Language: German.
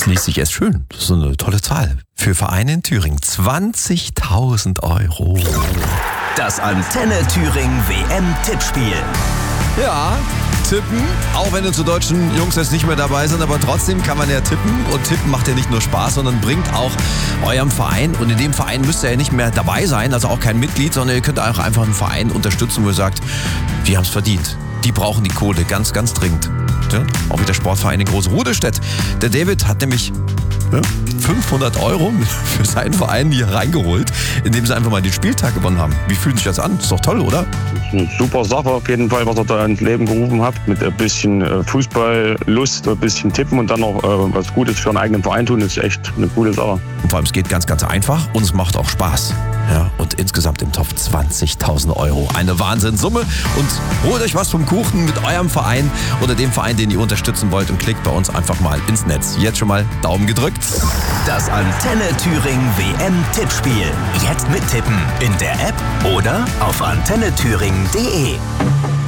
liest sich erst schön. Das ist eine tolle Zahl. Für Vereine in Thüringen 20.000 Euro. Das Antenne Thüringen WM-Tippspiel. Ja, tippen, auch wenn unsere deutschen Jungs jetzt nicht mehr dabei sind, aber trotzdem kann man ja tippen. Und tippen macht ja nicht nur Spaß, sondern bringt auch eurem Verein. Und in dem Verein müsst ihr ja nicht mehr dabei sein, also auch kein Mitglied, sondern ihr könnt auch einfach einen Verein unterstützen, wo ihr sagt, wir haben es verdient. Die brauchen die Kohle ganz, ganz dringend. Ja, auch wie der Sportverein in Großruderstedt. Der David hat nämlich 500 Euro für seinen Verein hier reingeholt, indem sie einfach mal den Spieltag gewonnen haben. Wie fühlt sich das an? Ist doch toll, oder? Das ist eine super Sache auf jeden Fall, was ihr da ins Leben gerufen habt. Mit ein bisschen Fußballlust, ein bisschen Tippen und dann noch was Gutes für einen eigenen Verein tun, ist echt eine coole Sache. Und vor allem, es geht ganz, ganz einfach und es macht auch Spaß. Ja, und insgesamt im Topf 20.000 Euro. Eine Wahnsinnssumme. Und holt euch was vom Kuchen mit eurem Verein oder dem Verein, den ihr unterstützen wollt, und klickt bei uns einfach mal ins Netz. Jetzt schon mal Daumen gedrückt. Das Antenne Thüringen WM-Tippspiel. Jetzt mittippen in der App oder auf antennethüringen.de.